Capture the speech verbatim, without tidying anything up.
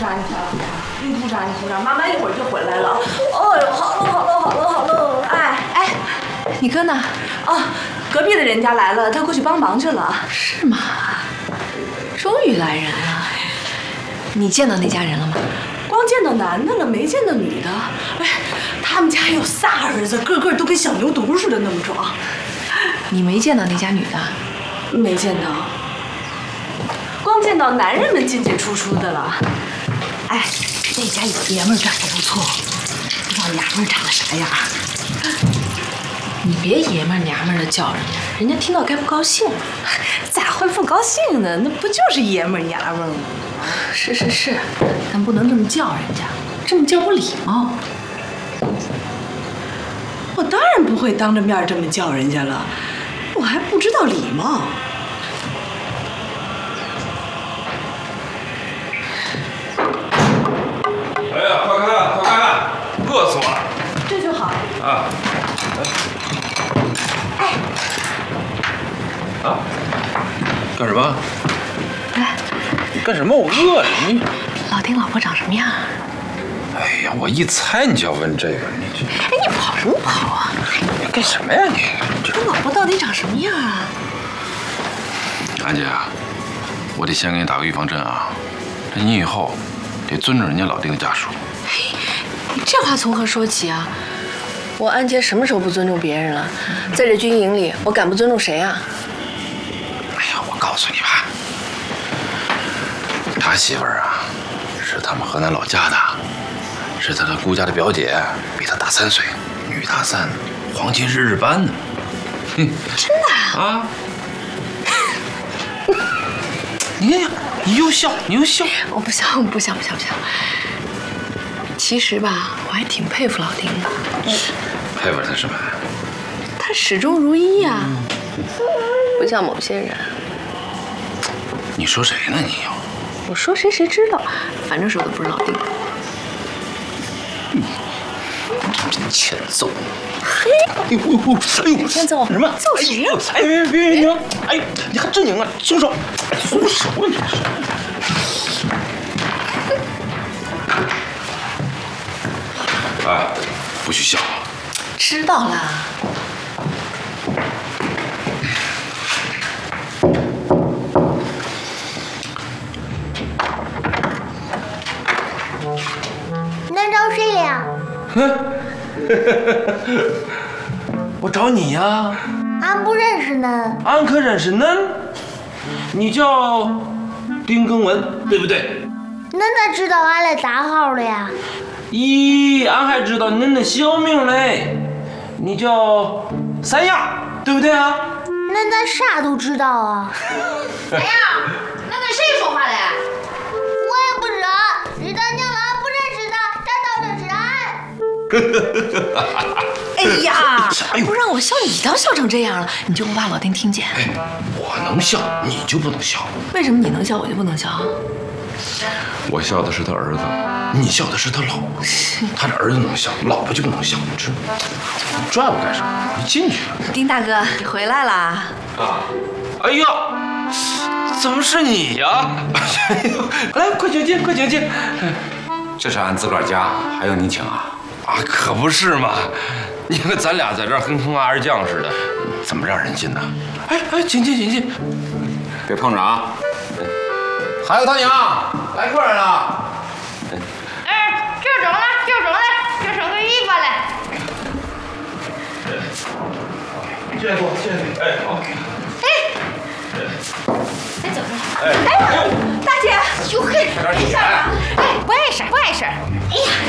上，你瞧，你铺上，你铺上，妈妈一会儿就回来了。哦呦，好了好了好了好了，哎哎， 你哥呢？ 啊，隔壁的人家来了，他过去帮忙去了。 是吗？终于来人了。你见到那家人了吗？ 光见到男的了，没见到女的。哎，他们家有仨儿子，个个都跟小牛犊似的那么壮。 你没见到那家女的？ 没见到，光见到男人们进进出出的了。哎，那家有爷们儿长得不错，不知道娘们儿长得啥样。 你别爷们儿娘们儿的叫人家，人家听到该不高兴。 咋会不高兴呢？那不就是爷们儿娘们儿吗？ 是是是，但不能这么叫人家，这么叫不礼貌。 我当然不会当着面这么叫人家了，我还不知道礼貌。 哎呀，快看快看，饿死我了！ 这就好。 啊， 哎， 啊，干什么？ 哎， 你干什么？我饿呀！你， 老丁老婆长什么样？ 哎呀，我一猜你就要问这个，你这， 哎，你跑什么跑啊？ 你干什么呀你？ 这老婆到底长什么样啊？ 安姐啊，我得先给你打个预防针啊，这你以后得尊重人家老丁的家属。 嘿，你这话从何说起啊？我安杰什么时候不尊重别人了？在这军营里，我敢不尊重谁啊？ 哎呀，我告诉你吧，他媳妇儿啊，是他们河南老家的，是他的姑家的表姐，比他大三岁，女大三，黄金日日班呢。哼， 真的啊？ 啊！你看，你又笑，你又笑。 我不笑，不笑，不笑，不笑。其实吧，我还挺佩服老丁的。 佩服他什么？ 他始终如一呀、啊，不像某些人。 你说谁呢？你又？ 我说谁谁知道，反正说的不是老丁。 嗯，真欠揍！ 嘿， 哎呦呦哎呦！ 欠揍什么？ 揍谁呀？ 哎别别别拧！哎，你还真拧啊！松手！松手啊！你这是。哎，不许笑！ 知道了。 能找谁呀？ 我找你呀。 俺不认识呢。 俺可认识恁，你叫丁耕文，对不对？ 恁咋知道俺的大号了呀？ 咦，俺还知道恁的小名嘞，你叫三亚，对不对啊？ 恁咋啥都知道啊？ 三亚，那跟谁说话嘞？ 我也不知道，知道娘了，不认识他，咋当认识俺？ 哎呀，不让我笑，你倒笑成这样了，你就不怕老丁听见？ 哎，我能笑，你就不能笑。 为什么你能笑，我就不能笑？ 我笑的是他儿子，你笑的是他老婆。他的儿子能笑，老婆就不能笑，你知道吗？你拽我干啥？你进去了。 丁大哥，你回来啦！ 啊！哎呀，怎么是你呀？来，快请进，快请进。 这是俺自个儿家，还用你请啊？ 啊，可不是嘛！你看咱俩在这儿跟坑阿二将似的，怎么让人进呢？哎哎，请进，请进。 别碰着啊！还有他娘，来客人了。 哎，就整了，就整了，就剩个一把了。 谢谢我，谢谢你。哎，好。 再走上。 哎，哎呦， 大姐，哟嘿，没事吧？哎，不碍事，不碍事。哎呀。